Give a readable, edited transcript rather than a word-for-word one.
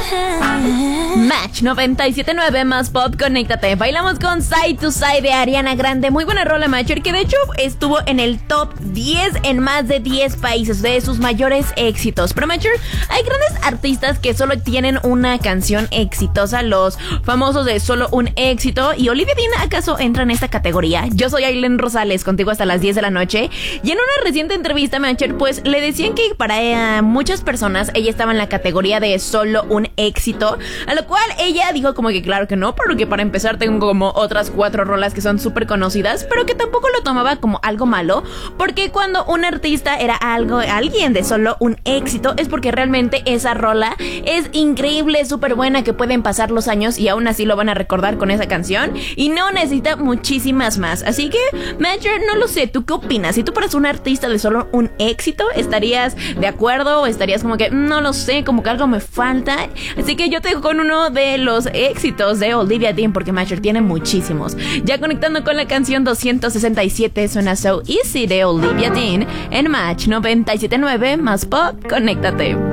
Match 97.9 más pop, conéctate. Bailamos con Side to Side de Ariana Grande. Muy buena rola, Matcher, que de hecho estuvo en el top 10 en más de 10 países de sus mayores éxitos. Pero, Matcher, hay grandes artistas que solo tienen una canción exitosa, los famosos de solo un éxito. ¿Y Olivia Dean acaso entra en esta categoría? Yo soy Aileen Rosales, contigo hasta las 10 de la noche. Y en una reciente entrevista, Matcher, pues le decían que para muchas personas ella estaba en la categoría de solo un éxito, a lo cual ella dijo como que claro que no, porque para empezar tengo como otras 4 rolas que son súper conocidas, pero que tampoco lo tomaba como algo malo, porque cuando un artista era alguien de solo un éxito es porque realmente esa rola es increíble, súper buena, que pueden pasar los años y aún así lo van a recordar con esa canción y no necesita muchísimas más. Así que, Matcher, no lo sé, ¿tú qué opinas? Si tú fueras un artista de solo un éxito, ¿estarías de acuerdo o estarías como que no lo sé, como que algo me falta? Así que yo te dejo con uno de los éxitos de Olivia Dean, porque Matcher tiene muchísimos. Ya conectando con la canción 267, suena So Easy de Olivia Dean en Match 97.9 más pop, conéctate.